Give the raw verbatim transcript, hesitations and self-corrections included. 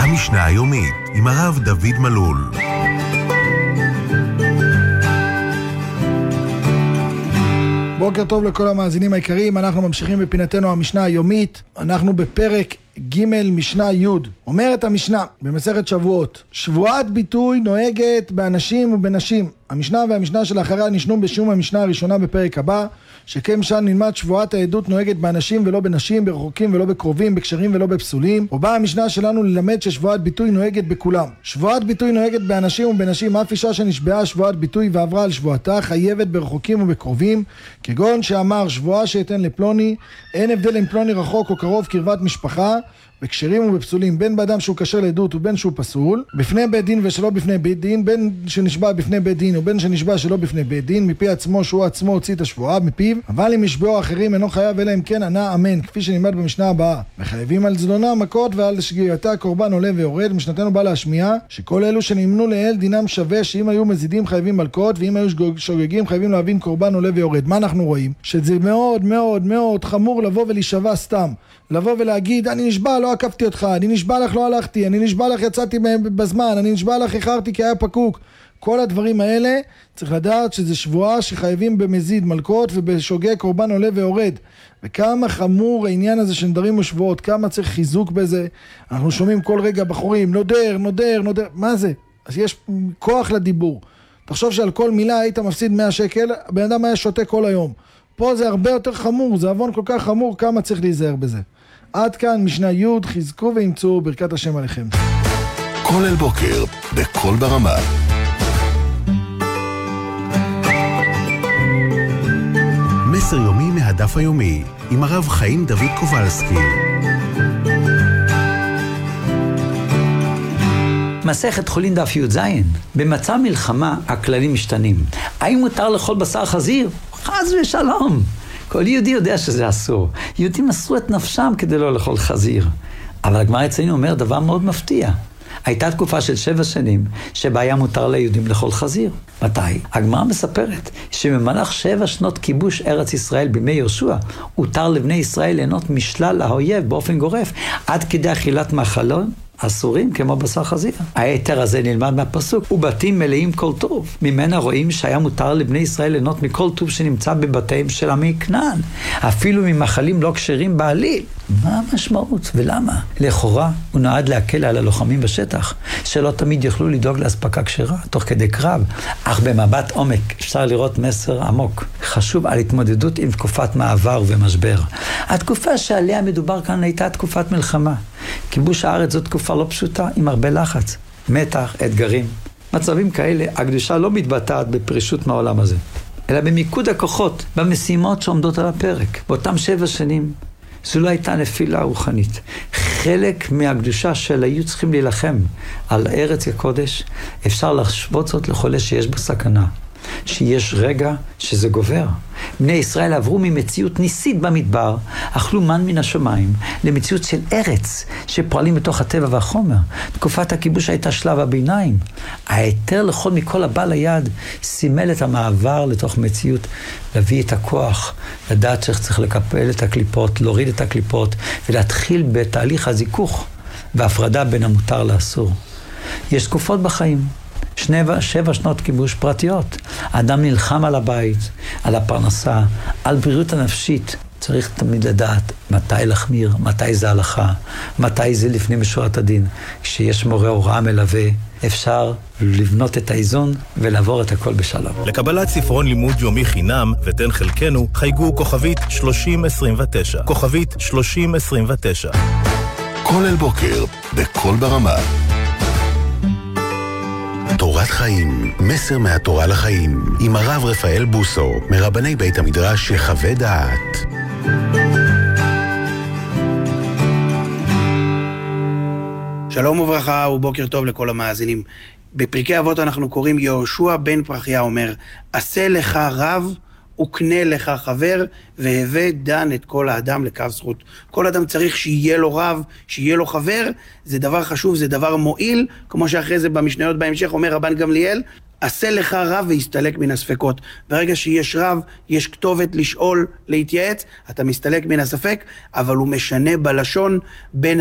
המשנה היומית עם הרב דוד מלול. בוקר טוב לכל המאזינים היקרים, אנחנו ממשיכים בפינתנו המשנה היומית. אנחנו בפרק ג' משנה י'. אומרת המשנה במסכת שבועות, שבועת ביטוי נוהגת באנשים ובנשים. המשנה והמשנה שלאחריה נשנו בשום המשנה הראשונה בפרק הבא, שכם שם נלמד שבועת העדות נוהגת באנשים ולא בנשים, ברחוקים ולא בקרובים, בקשרים ולא בפסולים. ובאה המשנה שלנו ללמד ששבועת ביטוי נוהגת בכולם. שבועת ביטוי נוהגת באנשים ובנשים, אף אישה שנשבעה שבועת ביטוי ועברה על שבועתה חייבת ברחוקים ובקרובים, כגון שאמר שבועה שאתן לפלוני, אין הבדל אם פלוני רחוק או קרוב קרבת משפחה, בקשרים ובפסולים, בין באדם שהוא קשר לעדות ובין שהוא פסול, בפני בית דין ושלא בפני בית דין, בין שנשבע בפני בית דין ובין שנשבע שלא בפני בית דין, מפי עצמו שהוא עצמו הוציא את השבועה מפיו, אבל אם ישבעו אחרים אינו חייב אלא אם כן ענה אמן, כפי שנלמד במשנה הבאה. וחייבים על זדונה מכות ועל שגיאתה קורבן עולה ויורד. משנתנו בא להשמיע שכל אלו שנמנו לאל דינם שווה, שאם היו מזידים חייבים מלכות, ואם היו שוגגים חייבים להבין קורבן עולה ויורד. מה אנחנו רואים? שזה מאוד מאוד מאוד חמור לבוא ולהישבע סתם, לבוא ולהגיד אני נשבע לא עקבתי אותך, אני נשבע לך לא הלכתי, אני נשבע לך יצאתי בזמן, אני נשבע לך איחרתי כי היה פקוק. כל הדברים האלה צריך לדעת שזה שבועה שחייבים במזיד מלכות ובשוגג קורבן עולה ויורד. וכמה חמור העניין הזה שנדרים ושבועות, כמה צריך חיזוק בזה. אנחנו שומעים כל רגע בחורים נודר נודר נודר, מה זה? אז יש כוח לדיבור. תחשוב שעל כל מילה היית מפסיד מאה שקל, הבן אדם היה שותה כל היום. פה זה הרבה יותר חמור, זה עוון כל כך חמור, כמה צריך להיזהר בזה. עד כאן משנה י', חזקו ואמצו, ברכת השם עליכם. כל אל בוקר, בכל ברמה. מסר יומי מהדף היומי, עם הרב חיים דוד קובלסקי. מסכת חולין דף י"ז. במצב מלחמה הכללים משתנים. האם מותר לאכול בשר חזיר? חס ושלום. כל יהודי יודע שזה אסור. יהודים מסרו את נפשם כדי לא לאכול חזיר. אבל הגמרא אצלנו אומר דבר מאוד מפתיע. הייתה תקופה של שבע שנים שבה היה מותר ליהודים לאכול חזיר. מתי? הגמרא מספרת שבמהלך שבע שנות כיבוש ארץ ישראל בימי יהושע, הותר לבני ישראל ליהנות משלל האויב באופן גורף, עד כדי אכילת מאכלון אסורים כמו בשר חזיר. היתר הזה נלמד מהפסוק, ובתים מלאים כל טוב. ממנה רואים שהיה מותר לבני ישראל ליהנות מכל טוב שנמצא בבתיהם של עמי כנען, אפילו ממאכלים לא כשרים בעליל. מה המשמעות ולמה? לכאורה הוא נועד להקל על הלוחמים בשטח, שלא תמיד יוכלו לדאוג להספקה כשרה תוך כדי קרב, אך במבט עומק אפשר לראות מסר עמוק חשוב על התמודדות עם תקופת מעבר ומשבר. התקופה שעליה מדובר כאן הייתה תקופת מלחמה. כיבוש הארץ זו תקופה לא פשוטה, עם הרבה לחץ, מתח, אתגרים. מצבים כאלה, הקדושה לא מתבטאת בפרישות מהעולם הזה, אלא במיקוד הכוחות, במשימות שעומדות על הפרק. באותם שבע שנים, זו לא הייתה נפילה רוחנית. חלק מהקדושה של היו צריכים להילחם על ארץ הקודש, אפשר להשוות זאת לחולה שיש בו סכנה. שיש רגע שזה גובר. בני ישראל עברו ממציאות ניסית במדבר, אכלו מן מן השמיים, למציאות של ארץ שפועלים בתוך הטבע והחומר. תקופת הכיבוש הייתה שלב הביניים. ההיתר לכל מכל הבא ליד סימל את המעבר לתוך מציאות, להביא את הכוח, לדעת שצריך לקפל את הקליפות, להוריד את הקליפות, ולהתחיל בתהליך הזיכוך והפרדה בין המותר לאסור. יש תקופות בחיים. שבע, שבע שנות כיבוש פרטיות. האדם נלחם על הבית, על הפרנסה, על בריאות הנפשית. צריך תמיד לדעת מתי להחמיר, מתי זה הלכה, מתי זה לפני משורת הדין. כשיש מורה הוראה מלווה, אפשר לבנות את האיזון ולעבור את הכל בשלום. לקבלת ספרון לימוד יומי חינם ותן חלקנו, חייגו כוכבית שלושים עשרים ותשע. כוכבית שלושים עשרים ותשע. כל אל בוקר, בכל ברמה. תורת חיים, מסר מהתורה לחיים, עם הרב רפאל בוסו, מרבני בית המדרש יחווה דעת. שלום וברכה ובוקר טוב לכל המאזינים. בפרקי אבות אנחנו קוראים יהושע בן פרחיה אומר, עשה לך רב וקנה לך חבר, והווה דן את כל האדם לקו זכות. כל אדם צריך שיהיה לו רב, שיהיה לו חבר, זה דבר חשוב, זה דבר מועיל, כמו שאחרי זה במשניות בהמשך אומר רבן גמליאל, עשה לך רב והסתלק מן הספקות. ברגע שיש רב, יש כתובת לשאול, להתייעץ, אתה מסתלק מן הספק, אבל הוא משנה בלשון בין